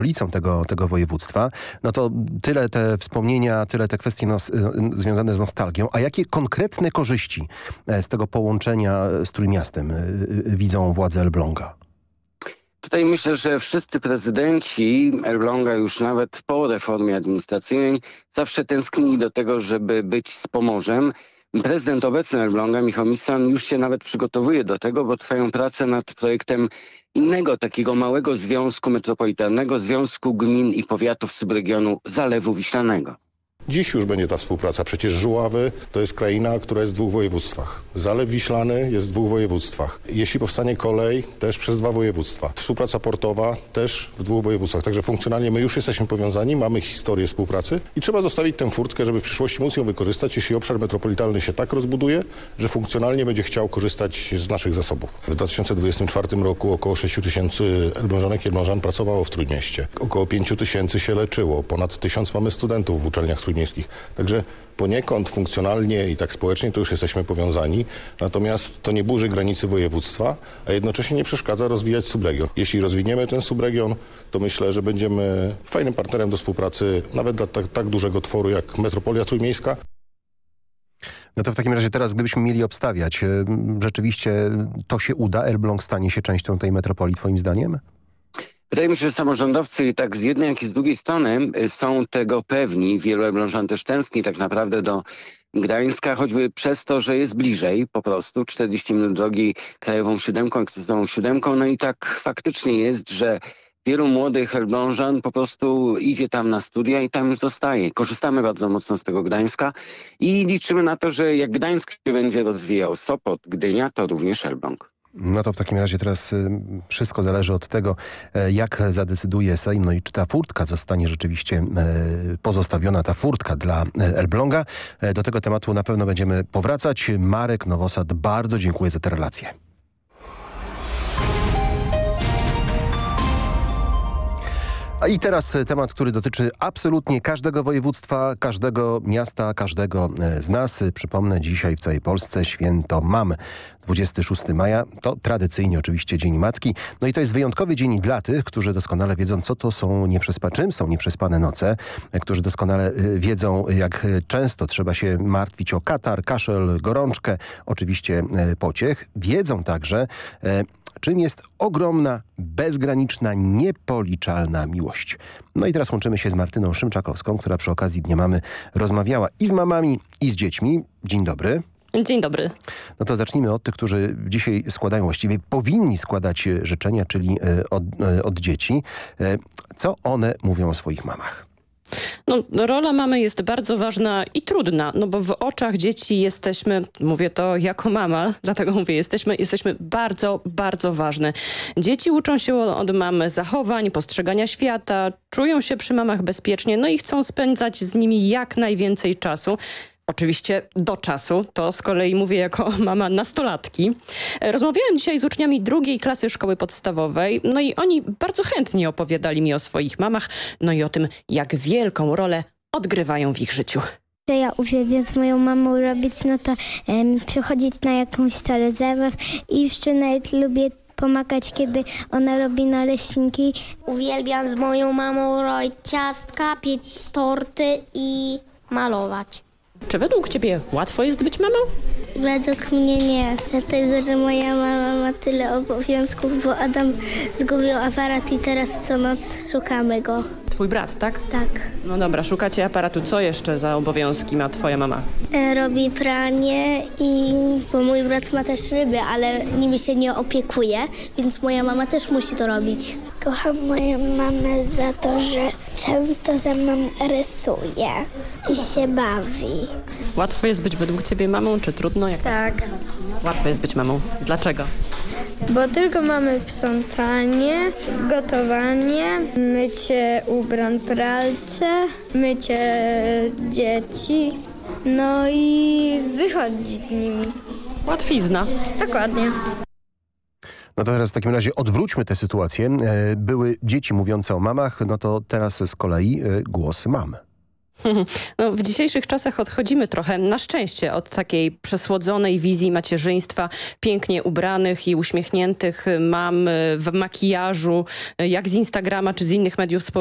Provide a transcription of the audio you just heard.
stolicą tego województwa, no to tyle te wspomnienia, tyle te kwestie związane z nostalgią. A jakie konkretne korzyści z tego połączenia z Trójmiastem widzą władze Elbląga? Tutaj myślę, że wszyscy prezydenci Elbląga już nawet po reformie administracyjnej zawsze tęsknili do tego, żeby być z Pomorzem. Prezydent obecny Elbląga, Michał Missan, już się nawet przygotowuje do tego, bo trwają prace nad projektem innego takiego małego związku metropolitalnego, Związku Gmin i Powiatów Subregionu Zalewu Wiślanego. Dziś już będzie ta współpraca. Przecież Żuławy to jest kraina, która jest w 2 województwach. Zalew Wiślany jest w 2 województwach. Jeśli powstanie kolej, też przez 2 województwa. Współpraca portowa też w 2 województwach. Także funkcjonalnie my już jesteśmy powiązani, mamy historię współpracy i trzeba zostawić tę furtkę, żeby w przyszłości móc ją wykorzystać, jeśli obszar metropolitalny się tak rozbuduje, że funkcjonalnie będzie chciał korzystać z naszych zasobów. W 2024 roku około 6 tysięcy Elblążanek i Elblążan pracowało w Trójmieście. Około 5 tysięcy się leczyło. Ponad 1000 mamy studentów w uczelniach trójmiejskich. Także poniekąd funkcjonalnie i tak społecznie to już jesteśmy powiązani, natomiast to nie burzy granicy województwa, a jednocześnie nie przeszkadza rozwijać subregion. Jeśli rozwiniemy ten subregion, to myślę, że będziemy fajnym partnerem do współpracy nawet dla tak dużego tworu jak metropolia trójmiejska. No to w takim razie teraz, gdybyśmy mieli obstawiać, rzeczywiście to się uda? Elbląg stanie się częścią tej metropolii, twoim zdaniem? Wydaje mi się, że samorządowcy i tak z jednej, jak i z drugiej strony są tego pewni. Wielu Elblążan też tęskni tak naprawdę do Gdańska, choćby przez to, że jest bliżej po prostu. 40 minut drogi krajową 7, ekspresową 7. No i tak faktycznie jest, że wielu młodych Elblążan po prostu idzie tam na studia i tam zostaje. Korzystamy bardzo mocno z tego Gdańska i liczymy na to, że jak Gdańsk się będzie rozwijał, Sopot, Gdynia, to również Elbląg. No to w takim razie teraz wszystko zależy od tego, jak zadecyduje Sejm, no i czy ta furtka zostanie rzeczywiście pozostawiona, ta furtka dla Elbląga. Do tego tematu na pewno będziemy powracać. Marek Nowosad, bardzo dziękuję za tę relację. A i teraz temat, który dotyczy absolutnie każdego województwa, każdego miasta, każdego z nas. Przypomnę, dzisiaj w całej Polsce święto mam. 26 maja to tradycyjnie oczywiście Dzień Matki. No i to jest wyjątkowy dzień dla tych, którzy doskonale wiedzą, co to są czym są nieprzespane noce, którzy doskonale wiedzą, jak często trzeba się martwić o katar, kaszel, gorączkę, oczywiście pociech. Wiedzą także, czym jest ogromna, bezgraniczna, niepoliczalna miłość. No i teraz łączymy się z Martyną Szymczakowską, która przy okazji Dnia Mamy rozmawiała i z mamami, i z dziećmi. Dzień dobry. Dzień dobry. No to zacznijmy od tych, którzy dzisiaj składają, właściwie powinni składać życzenia, czyli od dzieci. Co one mówią o swoich mamach? No, rola mamy jest bardzo ważna i trudna, no bo w oczach dzieci jesteśmy, mówię to jako mama, dlatego mówię, jesteśmy bardzo, bardzo ważne. Dzieci uczą się od mamy zachowań, postrzegania świata, czują się przy mamach bezpiecznie, no i chcą spędzać z nimi jak najwięcej czasu. Oczywiście do czasu, to z kolei mówię jako mama nastolatki. Rozmawiałem dzisiaj z uczniami 2. klasy szkoły podstawowej, no i oni bardzo chętnie opowiadali mi o swoich mamach, no i o tym, jak wielką rolę odgrywają w ich życiu. Co ja uwielbiam z moją mamą robić, no to przychodzić na jakąś salę zabaw i jeszcze nawet lubię pomagać, kiedy ona robi naleśniki. Uwielbiam z moją mamą robić ciastka, piec torty i malować. Czy według ciebie łatwo jest być mamą? Według mnie nie, dlatego że moja mama ma tyle obowiązków, bo Adam zgubił aparat i teraz co noc szukamy go. Twój brat, tak? Tak. No dobra, szukacie aparatu. Co jeszcze za obowiązki ma twoja mama? Robi pranie bo mój brat ma też ryby, ale nimi się nie opiekuje, więc moja mama też musi to robić. Kocham moją mamę za to, że często ze mną rysuje i się bawi. Łatwo jest być według ciebie mamą, czy trudno? Tak, Łatwo jest być mamą. Dlaczego? bo tylko mamy sprzątanie, gotowanie, mycie ubrań w pralce, mycie dzieci, no i wychodzić z nimi. Łatwizna. Dokładnie. No to teraz w takim razie odwróćmy tę sytuację. Były dzieci mówiące o mamach, no to teraz z kolei głos mam. No, w dzisiejszych czasach odchodzimy trochę, na szczęście, od takiej przesłodzonej wizji macierzyństwa, pięknie ubranych i uśmiechniętych mam w makijażu, jak z Instagrama czy z innych mediów społecznościowych.